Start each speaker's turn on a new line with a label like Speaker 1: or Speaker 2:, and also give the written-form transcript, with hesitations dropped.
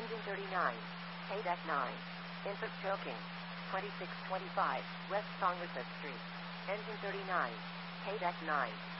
Speaker 1: Engine 39. KDEC 9. Input choking. 2625 West Tongassett Street. Engine 39. KDEC 9.